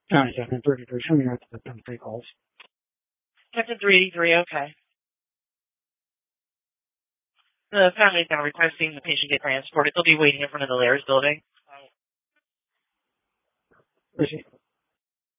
Section 33. Show me the 3 calls. Section 383, okay. The family is now requesting the patient get transported. They'll be waiting in front of the Lair's building. Where's he?